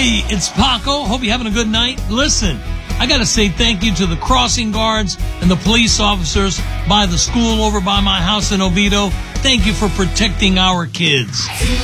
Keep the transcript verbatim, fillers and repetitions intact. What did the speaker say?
Hey, it's Paco. Hope you're having a good night. Listen, I got to say thank you to the crossing guards and the police officers by the school over by my house in Oviedo. Thank you for protecting our kids.